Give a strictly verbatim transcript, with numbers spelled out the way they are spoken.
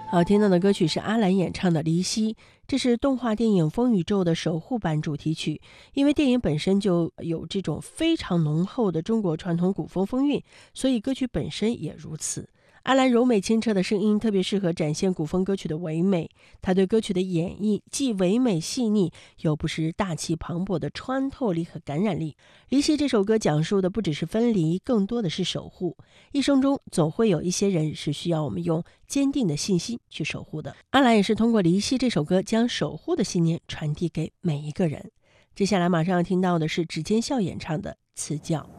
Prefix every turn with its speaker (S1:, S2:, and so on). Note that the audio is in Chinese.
S1: 好听到的歌曲是阿兰演唱的《离析》，这是动画电影《风宇宙》的守护版主题曲。因为电影本身就有这种非常浓厚的中国传统古风风韵，所以歌曲本身也如此。阿兰柔美清澈的声音特别适合展现古风歌曲的唯美，他对歌曲的演绎既唯美细腻，又不失大气磅礴的穿透力和感染力。离析这首歌讲述的不只是分离，更多的是守护。一生中总会有一些人是需要我们用坚定的信心去守护的。阿兰也是通过离析这首歌将守护的信念传递给每一个人。接下来马上要听到的是指尖笑演唱的《辞教》。